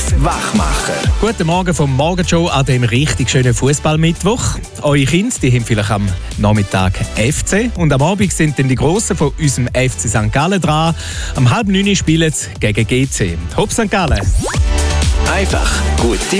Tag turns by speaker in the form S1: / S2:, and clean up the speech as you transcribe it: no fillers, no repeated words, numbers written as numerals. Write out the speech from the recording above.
S1: 1 Wachmacher.
S2: Guten Morgen vom Morgenshow an dem richtig schönen Fußballmittwoch. Eure Kinder die haben vielleicht am Nachmittag FC und am Abend sind dann die Grossen von unserem FC St. Gallen dran. Am 8:30 spielen sie gegen GC. Hopp St. Gallen!
S1: Einfach gute